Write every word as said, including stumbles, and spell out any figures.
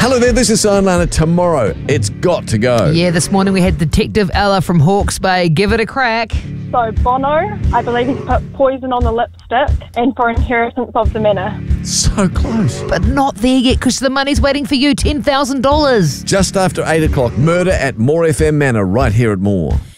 Hello there, this is Sideliner. Tomorrow, it's got to go. Yeah, this morning we had Detective Ella from Hawke's Bay. Give it a crack. So Bono, I believe he's put poison on the lipstick, and for Inheritance of the Manor. So close. But not there yet, because the money's waiting for you, ten thousand dollars. Just after eight o'clock, Murder at Moore F M Manor, right here at Moore.